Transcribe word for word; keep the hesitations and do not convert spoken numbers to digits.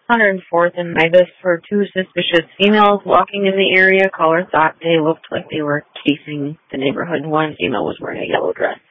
one hundred fourth and Mavis were two suspicious females walking in the area. Caller thought they looked like they were casing the neighborhood. One female was wearing a yellow dress.